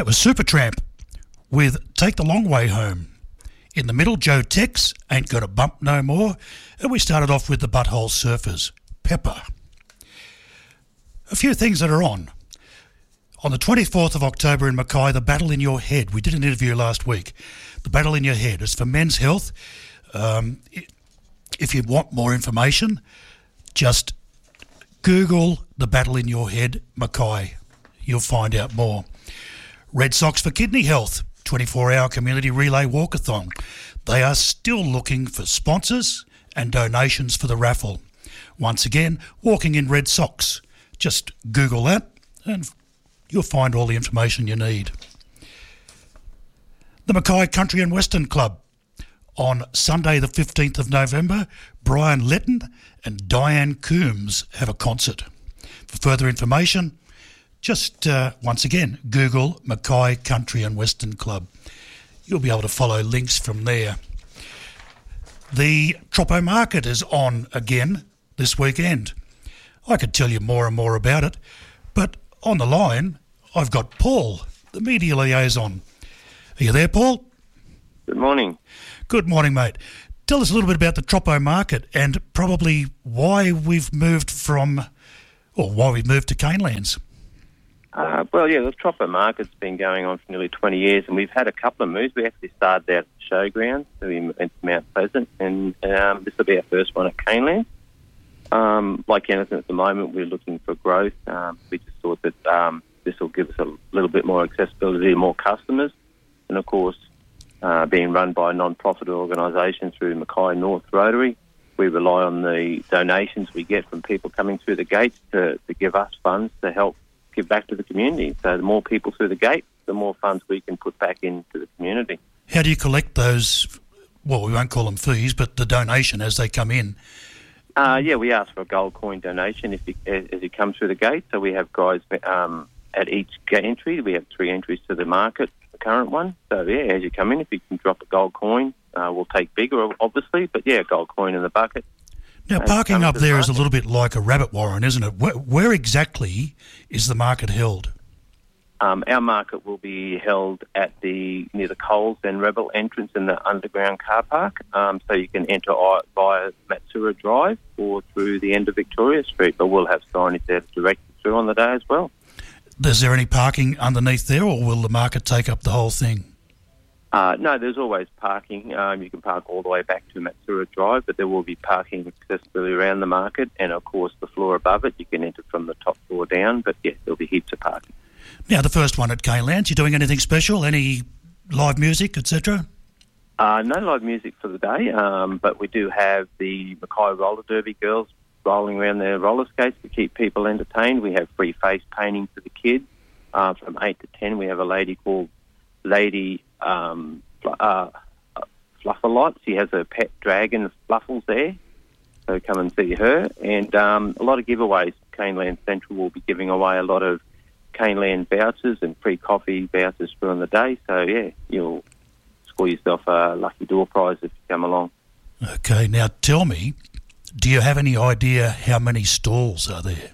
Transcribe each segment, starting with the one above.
That was Supertramp with Take the Long Way Home. In the middle, Joe Tex, Ain't Gonna Bump No More. And we started off with the Butthole Surfers, Pepper. A few things that are on. On the 24th of October in Mackay, the Battle in Your Head. We did an interview last week. The Battle in Your Head. It's for men's health. If you want more information, just Google the Battle in Your Head, Mackay. You'll find out more. Red Sox for Kidney Health, 24-hour community relay walkathon. They are still looking for sponsors and donations for the raffle. Once again, walking in red socks. Just Google that and you'll find all the information you need. The Mackay Country and Western Club. On Sunday the 15th of November, Brian Letton and Diane Coombs have a concert. For further information, just once again, Google Mackay Country and Western Club. You'll be able to follow links from there. The Troppo Market is on again this weekend. I could tell you more and more about it, but on the line, I've got Paul, the media liaison. Are you there, Paul? Good morning. Good morning, mate. Tell us a little bit about the Troppo Market and probably why we've moved to Canelands. The Troppo Market's been going on for nearly 20 years, and we've had a couple of moves. We actually started out at the showground, so we went to Mount Pleasant, and this will be our first one at Canelands. Like anything at the moment, we're looking for growth. We just thought that this will give us a little bit more accessibility to more customers. And, of course, being run by a non-profit organisation through Mackay North Rotary, we rely on the donations we get from people coming through the gates to give us funds to help give back to the community. So the more people through the gate, the more funds we can put back into the community. How do you collect those, well, we won't call them fees, but the donation as they come in? We ask for a gold coin donation as you come through the gate. So we have guys at each gate entry. We have 3 entries to the market, the current one. So, as you come in, if you can drop a gold coin, we'll take bigger, obviously, but, a gold coin in the bucket. Now, parking up there is a little bit like a rabbit warren, isn't it? Where exactly is the market held? Our market will be held near the Coles and Rebel entrance in the underground car park. So you can enter via Matsura Drive or through the end of Victoria Street, but we'll have signage there to direct you through on the day as well. Is there any parking underneath there, or will the market take up the whole thing? No, there's always parking. You can park all the way back to Matsura Drive, but there will be parking accessibility around the market, and of course the floor above it, you can enter from the top floor down, but there'll be heaps of parking. Now, the first one at Canelands, you doing anything special? Any live music, etc.? No live music for the day, but we do have the Mackay Roller Derby girls rolling around their roller skates to keep people entertained. We have free face painting for the kids. From 8 to 10, we have a lady called Lady Flufferlight. She has a pet dragon, Fluffles, there. So come and see her. And a lot of giveaways. Canelands Central will be giving away a lot of Caneland vouchers and free coffee vouchers during the day. So, you'll score yourself a lucky door prize if you come along. Okay, now tell me, do you have any idea how many stalls are there?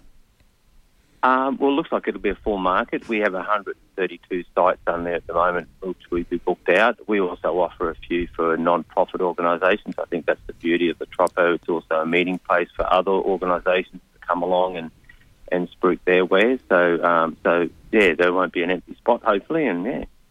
It looks like it'll be a full market. We have 132 sites on there at the moment, which we've booked out. We also offer a few for non-profit organisations. I think that's the beauty of the Troppo. It's also a meeting place for other organisations to come along and spruik their wares. So there won't be an empty spot, hopefully, and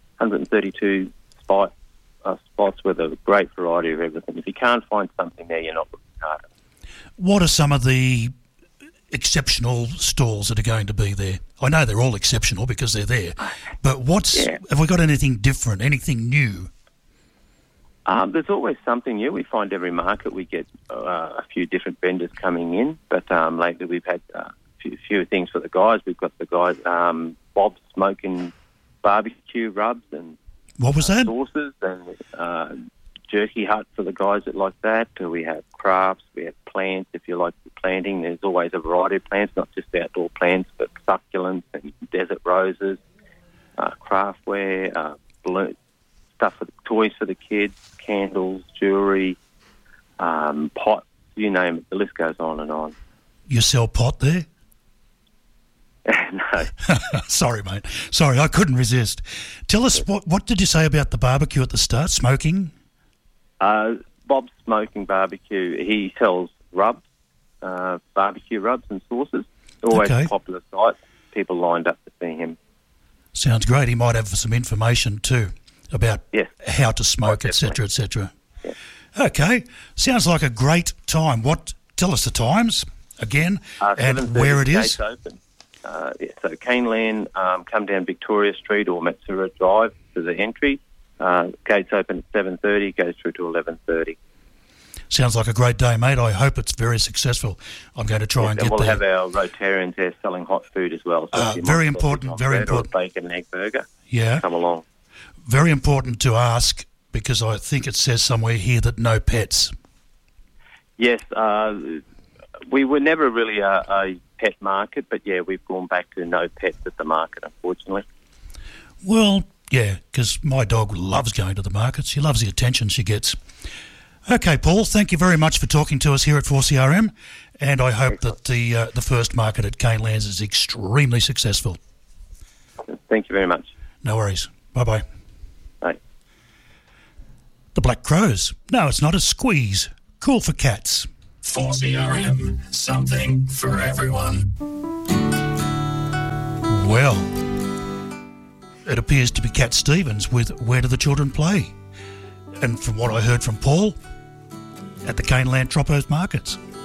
132 spots with a great variety of everything. If you can't find something there, you're not looking hard. What are some of the exceptional stalls that are going to be there? I know they're all exceptional because they're there, but have we got anything different, anything new? There's always something new. We find every market we get a few different vendors coming in, but lately we've had few things for the guys. We've got the guys, Bob's Smoking Barbecue Rubs and what was that? Sauces and Jerky Hut for the guys that like that. We have crafts, we have plants. If you like planting, there's always a variety of plants, not just outdoor plants, but succulents and desert roses, craftware, balloon stuff for the toys for the kids, candles, jewellery, pots, you name it. The list goes on and on. You sell pot there? No. Sorry, mate. Sorry, I couldn't resist. Tell us, what did you say about the barbecue at the start, smoking? Bob's Smoking Barbecue, he sells rubs, barbecue rubs and sauces. Always a popular site. People lined up to see him. Sounds great. He might have some information too about how to smoke, etc., etc. Yeah. Okay. Sounds like a great time. Tell us the times again and where it is. Gates open. So Caneland, come down Victoria Street or Matsura Drive to the entry. Gates open at 7:30, goes through to 11:30. Sounds like a great day, mate. I hope it's very successful. I'm going to try and get we'll there. We'll have our Rotarians there selling hot food as well. So very important, very important. Or a bacon and egg burger. Yeah. Come along. Very important to ask, because I think it says somewhere here that no pets. Yes, we were never really a pet market, but yeah, we've gone back to no pets at the market, unfortunately. Well, yeah, because my dog loves going to the market. She loves the attention she gets. Okay, Paul, thank you very much for talking to us here at 4CRM, and I hope that the first market at Canelands is extremely successful. Thank you very much. No worries. Bye-bye. Bye. The Black Crows. No, it's not a squeeze. Cool for cats. 4CRM, something for everyone. Well, it appears to be Cat Stevens with Where Do the Children Play? And from what I heard from Paul, at the Caneland Tropos Markets.